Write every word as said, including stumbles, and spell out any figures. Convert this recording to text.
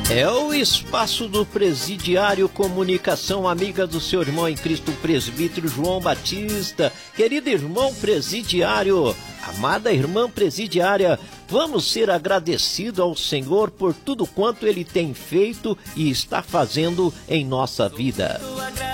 É o espaço do Presidiário, comunicação amiga do seu irmão em Cristo, presbítero João Batista. Querido irmão presidiário, amada irmã presidiária, vamos ser agradecidos ao Senhor por tudo quanto Ele tem feito e está fazendo em nossa vida.